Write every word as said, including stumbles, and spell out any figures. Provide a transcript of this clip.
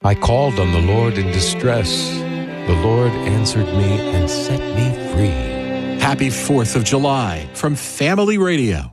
I called on the Lord in distress. The Lord answered me and set me free. Happy fourth of July from Family Radio.